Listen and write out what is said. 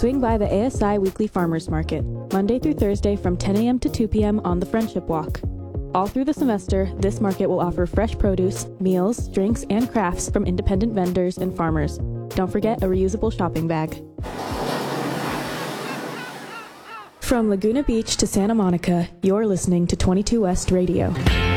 Swing by the ASI Weekly Farmers Market, Monday through Thursday from 10 a.m. to 2 p.m. on the Friendship Walk. All through the semester, this market will offer fresh produce, meals, drinks, and crafts from independent vendors and farmers. Don't forget a reusable shopping bag. From Laguna Beach to Santa Monica, you're listening to 22 West Radio.